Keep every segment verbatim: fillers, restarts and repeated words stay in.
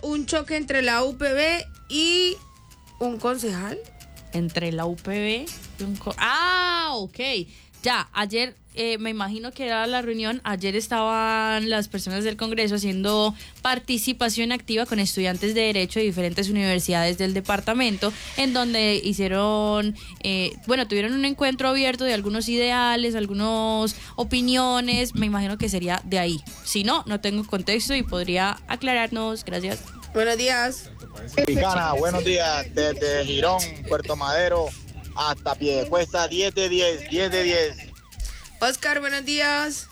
un choque entre la U P B y un concejal. Entre la U P B y un... Co- ah, ok. Ya, ayer, eh, me imagino que era la reunión, ayer estaban las personas del Congreso haciendo participación activa con estudiantes de Derecho de diferentes universidades del departamento, en donde hicieron, eh, bueno, tuvieron un encuentro abierto de algunos ideales, algunas opiniones, me imagino que sería de ahí. Si no, no tengo contexto y podría aclararnos. Gracias. Buenos días. Tropicana, buenos días, desde Girón, Puerto Madero, hasta Piedecuesta, diez de diez, diez de diez. Oscar, buenos días.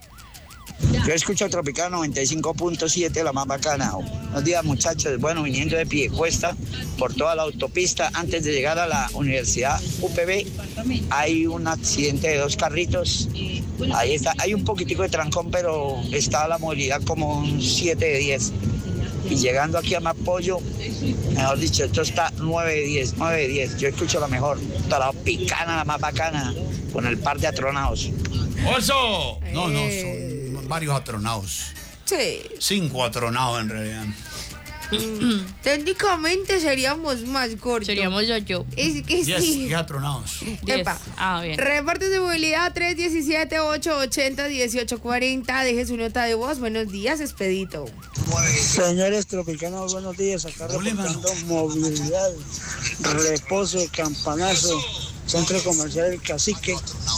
Yo escucho Tropicana noventa y cinco punto siete, la más bacana. Buenos días, muchachos. Bueno, viniendo de Piedecuesta por toda la autopista, antes de llegar a la Universidad U P B, hay un accidente de dos carritos. Ahí está, hay un poquitico de trancón, pero está la movilidad como un siete de diez. Y llegando aquí a Mapollo, mejor dicho, esto está nueve de diez, nueve de diez. Yo escucho la mejor, Tropicana, la más bacana, con el par de atronados. ¡Oso! No, no, Eh. son varios atronados. Sí. Cinco atronados en realidad. Mm, técnicamente seríamos más cortos. Seríamos yo, yo. Es que Diez, sí. diez atronados. Diez. Epa. Ah, bien. Reportes de movilidad tres uno siete, ocho ocho cero, uno ocho cuatro cero. Deje su nota de voz. Buenos días, Expedito. Señores tropicanos, buenos días. Acá Ole, reportando movilidad, reposo, campanazo, centro comercial El Cacique,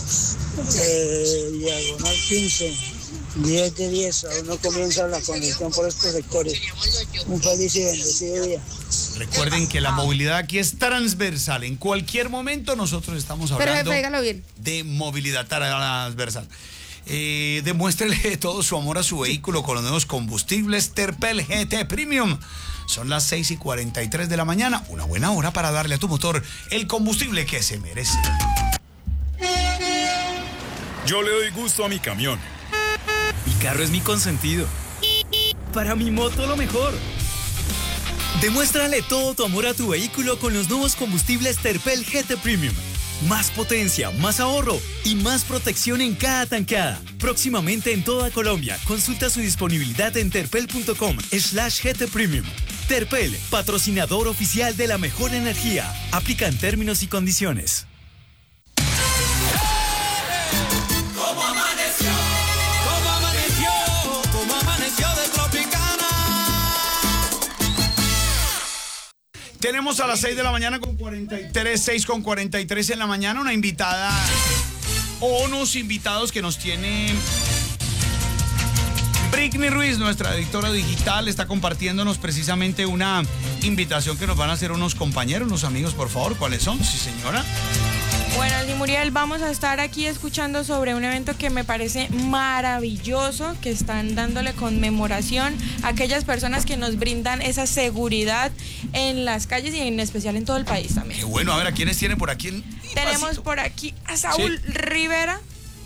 eh, diagonal quince, diez de diez. Aún no comienza la congestión por estos sectores. Un feliz y bendecido día. Recuerden que la movilidad aquí es transversal. En cualquier momento nosotros estamos Pero hablando jefe, dígalo bien. de movilidad transversal. Eh, demuéstrele todo su amor a su vehículo con los nuevos combustibles Terpel G T Premium. Son las seis y cuarenta y tres de la mañana. Una buena hora para darle a tu motor el combustible que se merece. Yo le doy gusto a mi camión. Mi carro es mi consentido. Para mi moto lo mejor. Demuéstrale todo tu amor a tu vehículo con los nuevos combustibles Terpel G T Premium. Más potencia, más ahorro y más protección en cada tankada. Próximamente en toda Colombia. Consulta su disponibilidad en terpel.com slash GT Premium. Terpel, patrocinador oficial de la mejor energía. Aplican términos y condiciones. ¿Cómo amaneció? ¿Cómo amaneció? ¿Cómo amaneció de Tropicana? Tenemos a las seis de la mañana con cuarenta y tres, seis con cuarenta y tres en la mañana, una invitada o unos invitados que nos tiene Britney Ruiz, nuestra editora digital, está compartiéndonos precisamente una invitación que nos van a hacer unos compañeros, unos amigos, por favor. ¿Cuáles son? Sí, señora. Bueno, Andy Muriel, vamos a estar aquí escuchando sobre un evento que me parece maravilloso, que están dándole conmemoración a aquellas personas que nos brindan esa seguridad en las calles y en especial en todo el país también. Qué bueno, a ver, ¿a quiénes tienen por aquí? En... Tenemos pasito. por aquí a Saúl Sí. Rivera.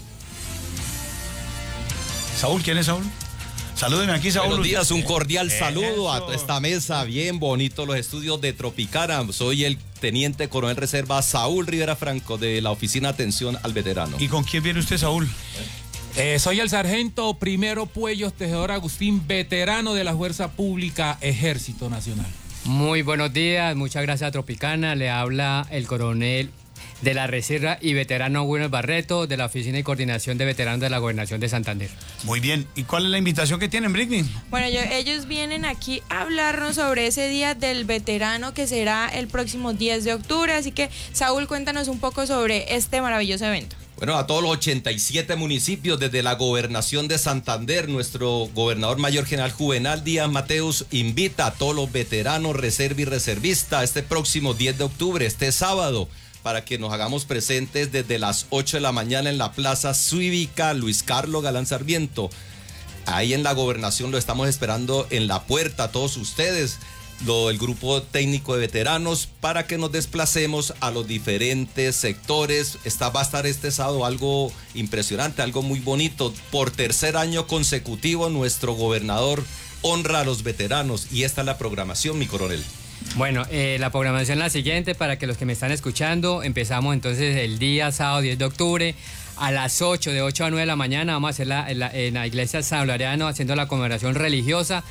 Saúl, ¿quién es Saúl? Salúdeme aquí, Saúl. Buenos días, un cordial Eso. saludo a esta mesa, bien bonito los estudios de Tropicana. Soy el teniente coronel reserva Saúl Rivera Franco de la Oficina Atención al Veterano. ¿Y con quién viene usted, Saúl? Eh, soy el sargento Primero Puellos Tejedor Agustín, veterano de la Fuerza Pública Ejército Nacional. Muy buenos días, muchas gracias a Tropicana. Le habla el coronel de la Reserva y veterano Wilmer Barreto de la Oficina de Coordinación de Veteranos de la Gobernación de Santander. Muy bien. ¿Y cuál es la invitación que tienen, Britney? Bueno, yo- ellos vienen aquí a hablarnos sobre ese Día del Veterano que será el próximo diez de octubre. Así que, Saúl, cuéntanos un poco sobre este maravilloso evento. Bueno, a todos los ochenta y siete municipios desde la Gobernación de Santander, nuestro gobernador mayor general Juvenal Díaz Mateus invita a todos los veteranos, reserva y reservista este próximo diez de octubre, este sábado, para que nos hagamos presentes desde las ocho de la mañana en la Plaza Cívica Luis Carlos Galán Sarmiento. Ahí en la Gobernación lo estamos esperando en la puerta a todos ustedes, lo, el grupo técnico de veteranos, para que nos desplacemos a los diferentes sectores. Está, va a estar este sábado algo impresionante, algo muy bonito. Por tercer año consecutivo nuestro gobernador honra a los veteranos y esta es la programación, mi coronel. Bueno, eh, la programación es la siguiente para que los que me están escuchando. Empezamos entonces el día sábado diez de octubre a las ocho, de ocho a nueve de la mañana. Vamos a hacer la, en, la, en la iglesia San Laureano haciendo la conmemoración religiosa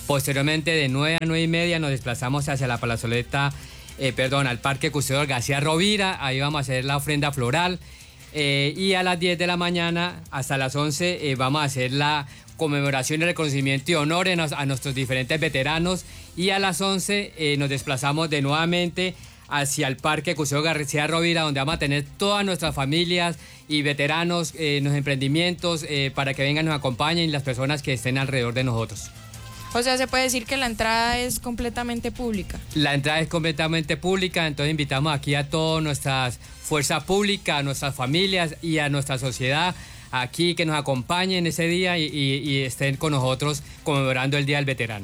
Posteriormente, de nueve a nueve y media, nos desplazamos hacia la plazoleta, eh, perdón, al Parque Custodiador García Rovira. Ahí vamos a hacer la ofrenda floral. Eh, y a las diez de la mañana hasta las once eh, vamos a hacer la conmemoración y reconocimiento y honor a, nos, a nuestros diferentes veteranos. Y a las once eh, nos desplazamos de nuevamente hacia el Parque Custodiador García Rovira, donde vamos a tener todas nuestras familias y veteranos eh, en los emprendimientos eh, para que vengan, nos acompañen y las personas que estén alrededor de nosotros. O sea, se puede decir que la entrada es completamente pública. La entrada es completamente pública, entonces invitamos aquí a todas nuestras fuerzas públicas, a nuestras familias y a nuestra sociedad aquí que nos acompañen ese día y, y, y estén con nosotros conmemorando el Día del Veterano.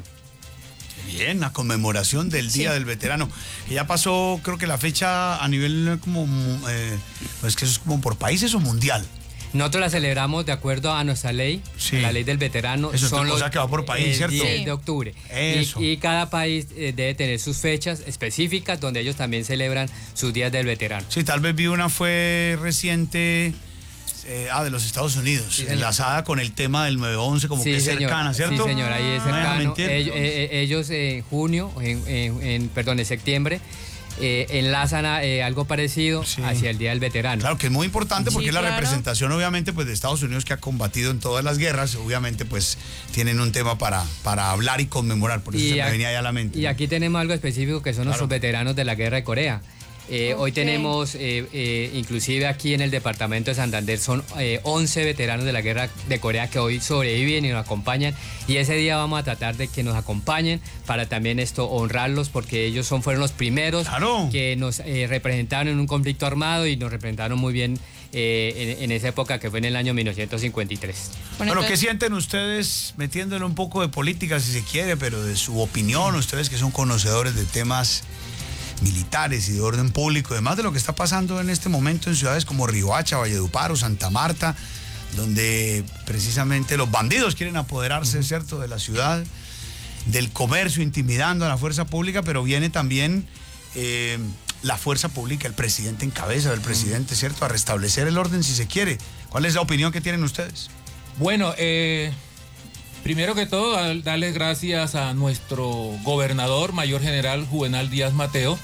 Bien, la conmemoración del Día Sí. del Veterano. Que ya pasó, creo que la fecha a nivel como, eh, pues que eso es como por países o mundial. Nosotros la celebramos de acuerdo a nuestra ley, Sí. la ley del veterano. Eso es son una cosa los- que va por país, el ¿cierto? diez Sí. de octubre. Eso. Y, y cada país eh, debe tener sus fechas específicas donde ellos también celebran sus días del veterano. Sí, tal vez vi una fue reciente, eh, ah, de los Estados Unidos, Sí, señor. enlazada con el tema del nueve once, como Sí, que es señor. cercana, ¿cierto? Sí, señor, ahí es No me deja cercano. mentir. Ellos, eh, eh, ellos en junio, en, en- en- perdón, en septiembre, eh, enlazan a, eh, algo parecido hacia el Día del Veterano. Claro que es muy importante porque Sí, es la claro. representación, obviamente, pues de Estados Unidos que ha combatido en todas las guerras, obviamente, pues tienen un tema para, para hablar y conmemorar, por eso se me a- venía ya a la mente. y aquí tenemos algo específico que son Claro. nuestros veteranos de la Guerra de Corea. Eh, Hoy Ok. tenemos, eh, eh, inclusive aquí en el departamento de Santander, son eh, once veteranos de la Guerra de Corea que hoy sobreviven y nos acompañan. Y ese día vamos a tratar de que nos acompañen para también esto honrarlos, porque ellos son, fueron los primeros que nos eh, representaron en un conflicto armado y nos representaron muy bien eh, en, en esa época que fue en el año mil novecientos cincuenta y tres. Bueno, ¿qué sienten ustedes metiéndole un poco de política si se quiere, pero de su opinión, ustedes que son conocedores de temas militares y de orden público, además de lo que está pasando en este momento en ciudades como Riohacha, Valledupar o Santa Marta, donde precisamente los bandidos quieren apoderarse, ¿cierto?, de la ciudad, del comercio, intimidando a la fuerza pública, pero viene también eh, la fuerza pública, el presidente en cabeza del presidente, ¿cierto?, a restablecer el orden si se quiere. ¿Cuál es la opinión que tienen ustedes? Bueno, eh, primero que todo, dar- darles gracias a nuestro gobernador, mayor general Juvenal Díaz Mateo.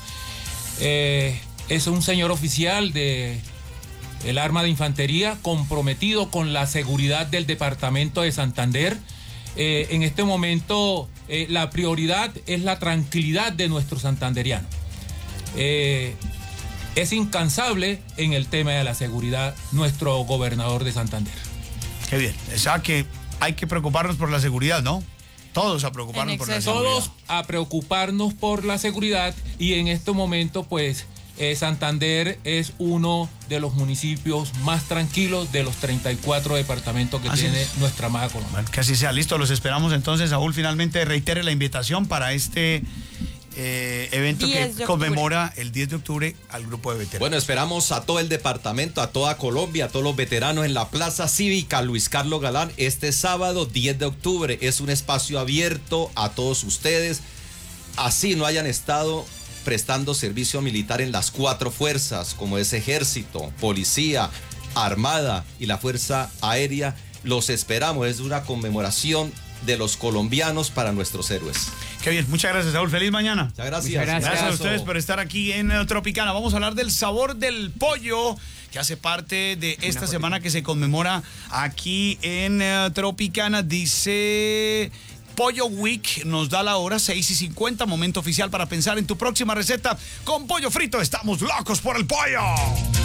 Eh, es un señor oficial de el arma de infantería comprometido con la seguridad del departamento de Santander. Eh, en este momento, eh, la prioridad es la tranquilidad de nuestro santanderiano. Eh, es incansable en el tema de la seguridad nuestro gobernador de Santander. Qué bien. O sea que hay que preocuparnos por la seguridad, ¿no? Todos a preocuparnos por la seguridad. Todos a preocuparnos por la seguridad y en este momento pues eh, Santander es uno de los municipios más tranquilos de los treinta y cuatro departamentos que Así tiene es. nuestra amada Colombia. Bueno, que así sea. Listo, los esperamos entonces. Saúl, finalmente reitere la invitación para este eh, evento diez que de octubre. conmemora el diez de octubre al grupo de veteranos. Bueno, esperamos a todo el departamento, a toda Colombia, a todos los veteranos en la Plaza Cívica Luis Carlos Galán este sábado diez de octubre. Es un espacio abierto a todos ustedes. Así no hayan estado prestando servicio militar en las cuatro fuerzas, como es Ejército, Policía, Armada y la Fuerza Aérea. Los esperamos. Es una conmemoración de los colombianos para nuestros héroes. Qué bien, muchas gracias, Saúl. Feliz mañana. Muchas gracias. Muchas gracias. Gracias. a ustedes por estar aquí en eh, Tropicana. Vamos a hablar del sabor del pollo, que hace parte de esta semana que se conmemora aquí en eh, Tropicana. Dice Pollo Week, nos da la hora seis y cincuenta, momento oficial para pensar en tu próxima receta. Con pollo frito, estamos locos por el pollo.